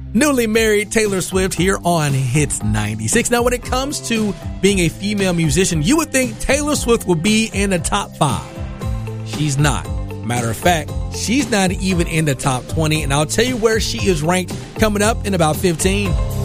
Newly married Taylor Swift here on Hits 96. Now, when it comes to being a female musician, you would think Taylor Swift would be in the top 5. She's not. Matter of fact, she's not even in the top 20, and I'll tell you where she is ranked coming up in about 15.